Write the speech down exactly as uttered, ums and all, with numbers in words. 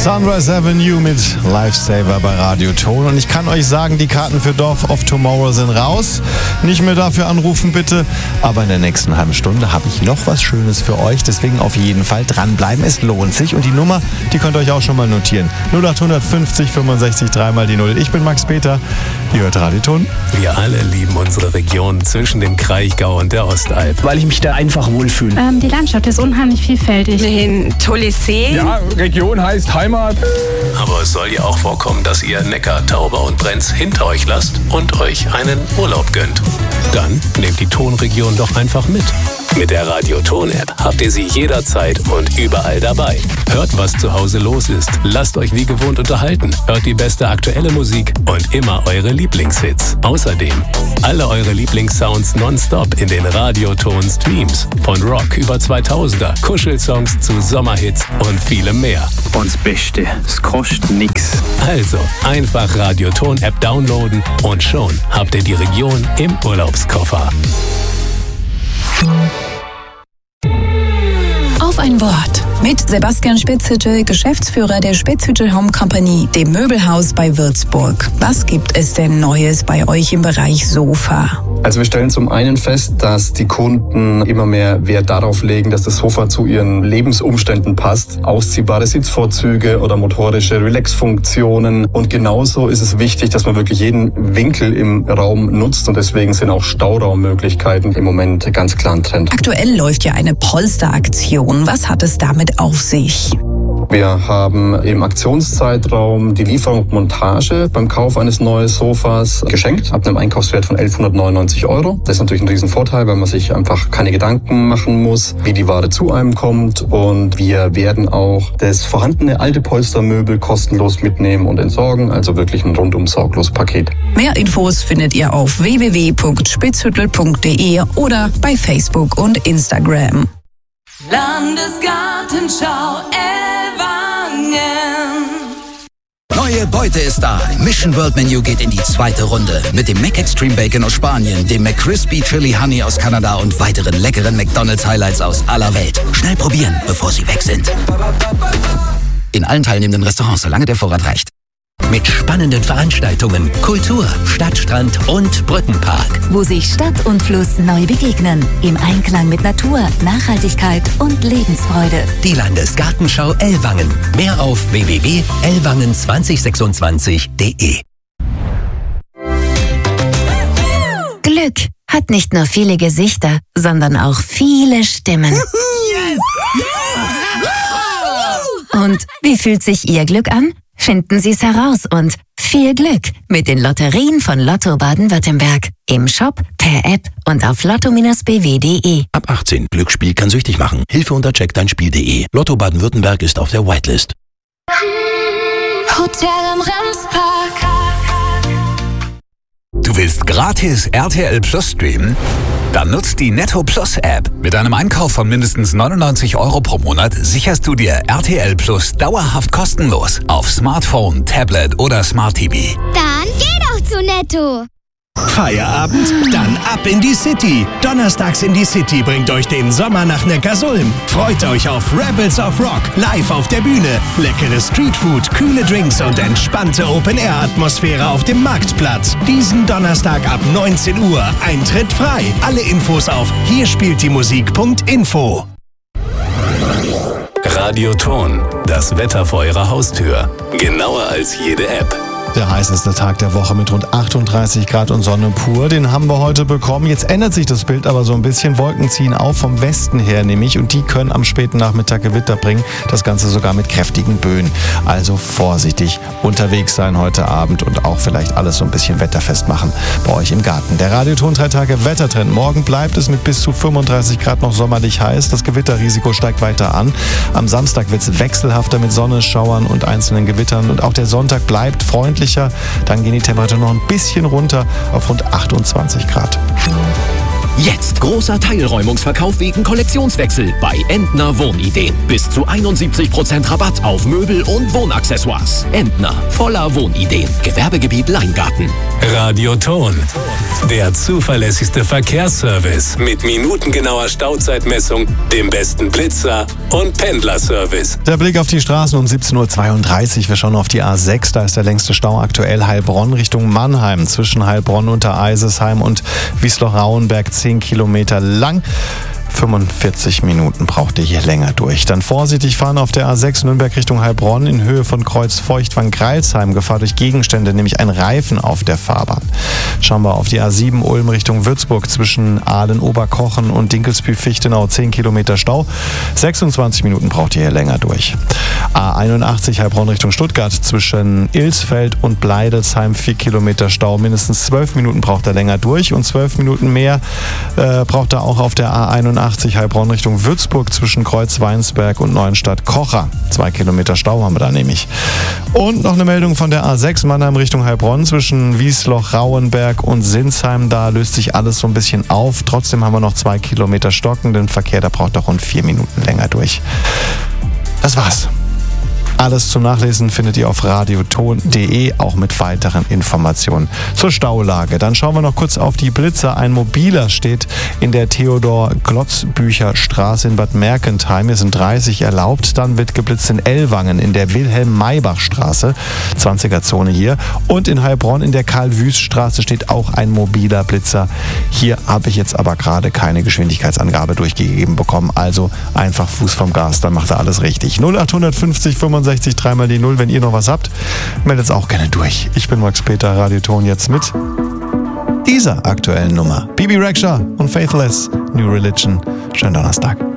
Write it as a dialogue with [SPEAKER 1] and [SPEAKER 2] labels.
[SPEAKER 1] Sunrise Avenue mit Lifesaver bei Radio Ton. Und ich kann euch sagen, die Karten für Dorf of Tomorrow sind raus. Nicht mehr dafür anrufen, bitte. Aber in der nächsten halben Stunde habe ich noch was Schönes für euch. Deswegen auf jeden Fall dranbleiben. Es lohnt sich. Und die Nummer, die könnt ihr euch auch schon mal notieren. null acht fünfzig fünfundsechzig dreimal die Null. Ich bin Max Peter. Ihr hört Radio Ton.
[SPEAKER 2] Wir alle lieben unsere Region zwischen dem Kraichgau und der Ostalb.
[SPEAKER 3] Weil ich mich da einfach wohlfühle.
[SPEAKER 4] Ähm, die Landschaft ist unheimlich vielfältig.
[SPEAKER 5] Ein tolles See.
[SPEAKER 3] Ja, Region heißt Heimat.
[SPEAKER 2] Aber es soll ja auch vorkommen, dass ihr Neckar, Tauber und Brenz hinter euch lasst und euch einen Urlaub gönnt. Dann nehmt die Tonregion doch einfach mit. Mit der Radio Ton App habt ihr sie jederzeit und überall dabei. Hört, was zu Hause los ist. Lasst euch wie gewohnt unterhalten. Hört die beste aktuelle Musik und immer eure Lieblingshits. Außerdem alle eure Lieblingssounds nonstop in den Radio Ton Streams. Von Rock über zweitausender, Kuschelsongs zu Sommerhits und vielem mehr.
[SPEAKER 3] Und das Beste, es kostet nix.
[SPEAKER 2] Also einfach Radio Ton App downloaden und schon habt ihr die Region im Urlaubskoffer.
[SPEAKER 6] Auf ein Wort mit Sebastian Spitzhütte, Geschäftsführer der Spitzhütte Home Company, dem Möbelhaus bei Würzburg. Was gibt es denn Neues bei euch im Bereich Sofa?
[SPEAKER 7] Also wir stellen zum einen fest, dass die Kunden immer mehr Wert darauf legen, dass das Sofa zu ihren Lebensumständen passt. Ausziehbare Sitzvorzüge oder motorische Relax-Funktionen. Und genauso ist es wichtig, dass man wirklich jeden Winkel im Raum nutzt. Und deswegen sind auch Stauraummöglichkeiten im Moment ganz klar ein Trend.
[SPEAKER 6] Aktuell läuft ja eine Polsteraktion. Was hat es damit auf sich?
[SPEAKER 7] Wir haben im Aktionszeitraum die Lieferung und Montage beim Kauf eines neuen Sofas geschenkt, ab einem Einkaufswert von elfhundertneunundneunzig Euro. Das ist natürlich ein Riesenvorteil, weil man sich einfach keine Gedanken machen muss, wie die Ware zu einem kommt. Und wir werden auch das vorhandene alte Polstermöbel kostenlos mitnehmen und entsorgen, also wirklich ein rundum sorglos Paket.
[SPEAKER 6] Mehr Infos findet ihr auf w w w punkt spitzhüttel punkt d e oder bei Facebook und Instagram.
[SPEAKER 8] Landesgartenschau Ellwangen.
[SPEAKER 9] Neue Beute ist da. Mission World Menu geht in die zweite Runde. Mit dem Mac Extreme Bacon aus Spanien, dem McCrispy Chili Honey aus Kanada und weiteren leckeren McDonald's Highlights aus aller Welt. Schnell probieren, bevor sie weg sind. In allen teilnehmenden Restaurants, solange der Vorrat reicht.
[SPEAKER 10] Mit spannenden Veranstaltungen, Kultur, Stadtstrand und Brückenpark.
[SPEAKER 11] Wo sich Stadt und Fluss neu begegnen. Im Einklang mit Natur, Nachhaltigkeit und Lebensfreude.
[SPEAKER 10] Die Landesgartenschau Ellwangen. Mehr auf w w w punkt ellwangen zwanzig sechsundzwanzig punkt d e.
[SPEAKER 11] Glück hat nicht nur viele Gesichter, sondern auch viele Stimmen.
[SPEAKER 8] Yes!
[SPEAKER 11] Und wie fühlt sich Ihr Glück an? Finden Sie es heraus und viel Glück mit den Lotterien von Lotto Baden-Württemberg. Im Shop, per App und auf lotto Bindestrich b w punkt d e.
[SPEAKER 12] Ab achtzehn. Glücksspiel kann süchtig machen. Hilfe unter check dein Spiel punkt d e. Lotto Baden-Württemberg ist auf der Whitelist.
[SPEAKER 8] Hotel am Remspark.
[SPEAKER 13] Du willst gratis R T L Plus streamen? Dann nutzt die Netto Plus App. Mit einem Einkauf von mindestens neunundneunzig Euro pro Monat sicherst du dir R T L Plus dauerhaft kostenlos auf Smartphone, Tablet oder Smart T V.
[SPEAKER 14] Dann geh doch zu Netto.
[SPEAKER 15] Feierabend? Dann ab in die City. Donnerstags in die City bringt euch den Sommer nach Neckarsulm. Freut euch auf Rebels of Rock, live auf der Bühne. Leckere Streetfood, kühle Drinks und entspannte Open-Air-Atmosphäre auf dem Marktplatz. Diesen Donnerstag ab neunzehn Uhr. Eintritt frei. Alle Infos auf hier spielt die Musik punkt info.
[SPEAKER 2] Radio Ton, das Wetter vor eurer Haustür. Genauer als jede App.
[SPEAKER 1] Der heißeste Tag der Woche mit rund achtunddreißig Grad und Sonne pur. Den haben wir heute bekommen. Jetzt ändert sich das Bild aber so ein bisschen. Wolken ziehen auf vom Westen her nämlich und die können am späten Nachmittag Gewitter bringen. Das Ganze sogar mit kräftigen Böen. Also vorsichtig unterwegs sein heute Abend und auch vielleicht alles so ein bisschen wetterfest machen bei euch im Garten. Der Radioton drei Tage Wettertrend. Morgen bleibt es mit bis zu fünfunddreißig Grad noch sommerlich heiß. Das Gewitterrisiko steigt weiter an. Am Samstag wird es wechselhafter mit Sonne, Schauern und einzelnen Gewittern. Und auch der Sonntag bleibt freundlich. Dann gehen die Temperaturen noch ein bisschen runter auf rund achtundzwanzig Grad.
[SPEAKER 10] Jetzt großer Teilräumungsverkauf wegen Kollektionswechsel bei Entner Wohnideen. Bis zu einundsiebzig Prozent Rabatt auf Möbel und Wohnaccessoires. Entner, voller Wohnideen. Gewerbegebiet Leingarten.
[SPEAKER 2] Radio Ton, der zuverlässigste Verkehrsservice mit minutengenauer Stauzeitmessung, dem besten Blitzer und Pendlerservice.
[SPEAKER 1] Der Blick auf die Straßen um siebzehn Uhr zweiunddreißig. Wir schauen auf die A sechs. Da ist der längste Stau aktuell Heilbronn Richtung Mannheim. Zwischen Heilbronn unter Eisesheim und Wiesloch-Rauenberg zehn Kilometer lang. fünfundvierzig Minuten braucht ihr hier länger durch. Dann vorsichtig fahren auf der A sechs Nürnberg Richtung Heilbronn in Höhe von Kreuz Feuchtwangen-Greilsheim. Gefahr durch Gegenstände, nämlich ein Reifen auf der Fahrbahn. Schauen wir auf die A sieben Ulm Richtung Würzburg zwischen Aalen-Oberkochen und Dinkelsbühl-Fichtenau zehn Kilometer Stau. sechsundzwanzig Minuten braucht ihr hier länger durch. A einundachtzig Heilbronn Richtung Stuttgart zwischen Ilsfeld und Bleidelsheim vier Kilometer Stau. Mindestens zwölf Minuten braucht er länger durch und zwölf Minuten mehr äh, braucht er auch auf der A einundachtzig Heilbronn Richtung Würzburg zwischen Kreuz-Weinsberg und Neuenstadt-Kocher. Zwei Kilometer Stau haben wir da nämlich. Und noch eine Meldung von der A sechs Mannheim Richtung Heilbronn zwischen Wiesloch-Rauenberg und Sinsheim. Da löst sich alles so ein bisschen auf. Trotzdem haben wir noch zwei Kilometer stockenden Verkehr. Da braucht er rund vier Minuten länger durch. Das war's. Alles zum Nachlesen findet ihr auf radioton punkt de, auch mit weiteren Informationen zur Staulage. Dann schauen wir noch kurz auf die Blitzer. Ein Mobiler steht in der Theodor-Glotzbücher-Straße in Bad Mergentheim. Hier sind dreißig erlaubt. Dann wird geblitzt in Ellwangen in der Wilhelm-Maybach-Straße, zwanziger-Zone hier. Und in Heilbronn in der Karl-Wüst-Straße steht auch ein mobiler Blitzer. Hier habe ich jetzt aber gerade keine Geschwindigkeitsangabe durchgegeben bekommen. Also einfach Fuß vom Gas, dann macht er alles richtig. null acht fünfzig fünfundsechzig dreimal die null. Wenn ihr noch was habt, meldet es auch gerne durch. Ich bin Max Peter, Radioton jetzt mit dieser aktuellen Nummer. Bibi Rexha und Faithless, New Religion. Schönen Donnerstag.